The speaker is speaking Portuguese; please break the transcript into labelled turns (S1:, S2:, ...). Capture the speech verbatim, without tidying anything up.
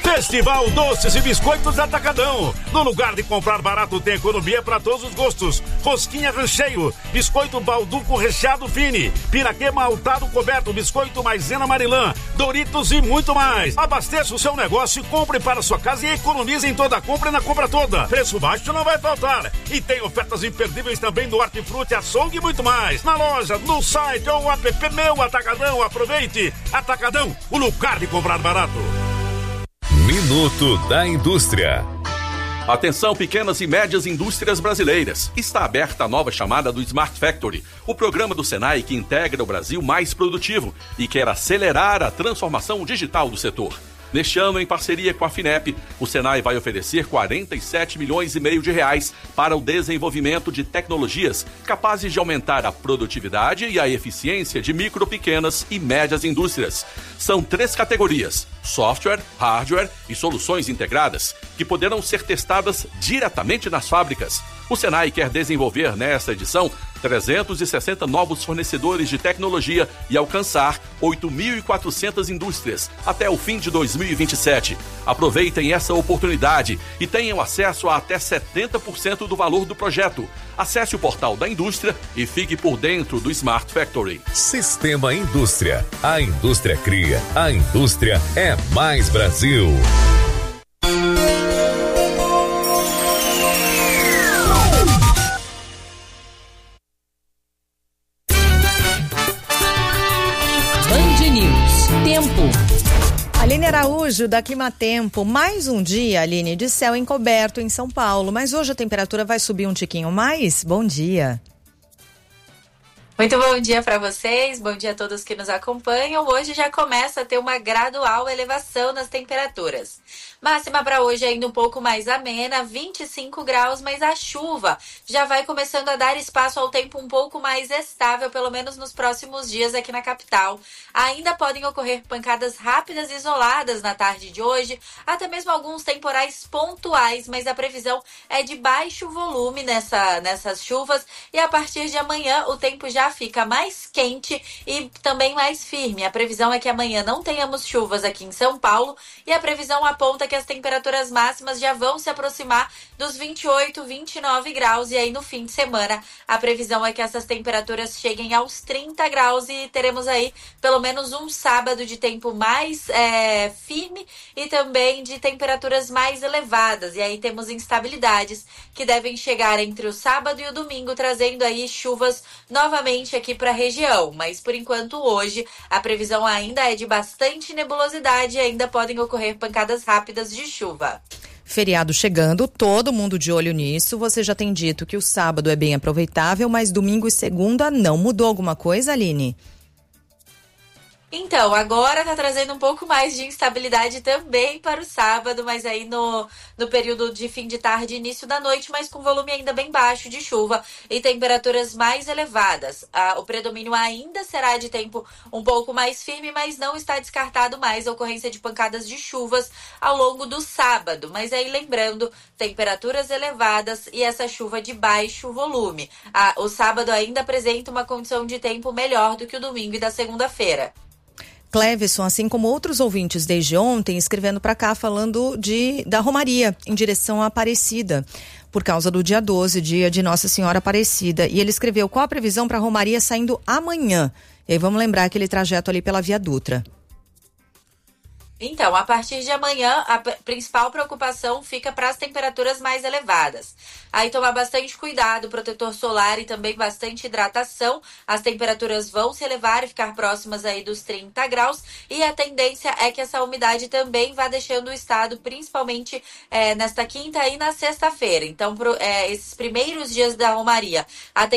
S1: Festival Doces e Biscoitos Atacadão. No lugar de comprar barato, tem economia para todos os gostos. Rosquinha recheio, biscoito balduco recheado fine, piraquê maltado coberto, biscoito maisena marilã, Doritos e muito mais. Abasteça o seu negócio, compre para sua casa e economize em toda a compra e na compra toda. Preço baixo não vai faltar. E tem ofertas imperdíveis também do Hortifruti, Açougue e muito mais. Na loja, no site ou app Meu Atacadão. Aproveite. Atacadão, o lugar de comprar barato.
S2: Minuto da Indústria.
S3: Atenção, pequenas e médias indústrias brasileiras. Está aberta a nova chamada do Smart Factory, o programa do Senai que integra o Brasil mais produtivo e quer acelerar a transformação digital do setor. Neste ano, em parceria com a Finep, o Senai vai oferecer quarenta e sete milhões e meio de reais para o desenvolvimento de tecnologias capazes de aumentar a produtividade e a eficiência de micro, pequenas e médias indústrias. São três categorias: software, hardware e soluções integradas, que poderão ser testadas diretamente nas fábricas. O Senai quer desenvolver nesta edição trezentos e sessenta novos fornecedores de tecnologia e alcançar oito mil e quatrocentas indústrias até o fim de dois mil e vinte e sete. Aproveitem essa oportunidade e tenham acesso a até setenta por cento do valor do projeto. Acesse o portal da indústria e fique por dentro do Smart Factory.
S2: Sistema Indústria. A indústria cria. A indústria é mais Brasil.
S4: Aline Araújo, da Climatempo. Mais um dia, Aline, de céu encoberto em São Paulo, mas hoje a temperatura vai subir um tiquinho mais? Bom dia.
S5: Muito bom dia para vocês, bom dia a todos que nos acompanham. Hoje já começa a ter uma gradual elevação nas temperaturas. Máxima para hoje ainda um pouco mais amena, vinte e cinco graus, mas a chuva já vai começando a dar espaço ao tempo um pouco mais estável, pelo menos nos próximos dias aqui na capital. Ainda podem ocorrer pancadas rápidas e isoladas na tarde de hoje, até mesmo alguns temporais pontuais, mas a previsão é de baixo volume nessa, nessas chuvas, e a partir de amanhã o tempo já fica mais quente e também mais firme. A previsão é que amanhã não tenhamos chuvas aqui em São Paulo, e a previsão aponta que as temperaturas máximas já vão se aproximar dos vinte e oito, vinte e nove graus, e aí no fim de semana a previsão é que essas temperaturas cheguem aos trinta graus e teremos aí pelo menos um sábado de tempo mais é, firme e também de temperaturas mais elevadas, e aí temos instabilidades que devem chegar entre o sábado e o domingo, trazendo aí chuvas novamente aqui para a região, mas por enquanto hoje a previsão ainda é de bastante nebulosidade e ainda podem ocorrer pancadas rápidas de chuva.
S4: Feriado chegando, todo mundo de olho nisso. Você já tem dito que o sábado é bem aproveitável, mas domingo e segunda não mudou alguma coisa, Aline?
S5: Então, agora tá trazendo um pouco mais de instabilidade também para o sábado, mas aí no, no período de fim de tarde e início da noite, mas com volume ainda bem baixo de chuva e temperaturas mais elevadas. Ah, o predomínio ainda será de tempo um pouco mais firme, mas não está descartado mais a ocorrência de pancadas de chuvas ao longo do sábado. Mas aí lembrando, temperaturas elevadas e essa chuva de baixo volume. Ah, o sábado ainda apresenta uma condição de tempo melhor do que o domingo e da segunda-feira.
S4: Cleveson, assim como outros ouvintes desde ontem, escrevendo para cá falando de, da Romaria em direção à Aparecida, por causa do dia doze, dia de Nossa Senhora Aparecida. E ele escreveu: qual a previsão para a Romaria saindo amanhã? E aí vamos lembrar aquele trajeto ali pela Via Dutra.
S5: Então, a partir de amanhã, a principal preocupação fica para as temperaturas mais elevadas. Aí tomar bastante cuidado, protetor solar e também bastante hidratação. As temperaturas vão se elevar e ficar próximas aí dos trinta graus. E a tendência é que essa umidade também vá deixando o estado, principalmente é, nesta quinta e na sexta-feira. Então, pro, é, esses primeiros dias da Romaria, a